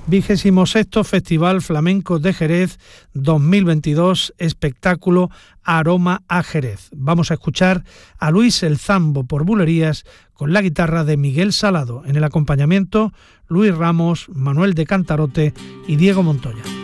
26º Festival Flamenco de Jerez 2022, espectáculo Aroma a Jerez. Vamos a escuchar a Luis el Zambo por bulerías con la guitarra de Miguel Salado. En el acompañamiento, Luis Ramos, Manuel de Cantarote y Diego Montoya.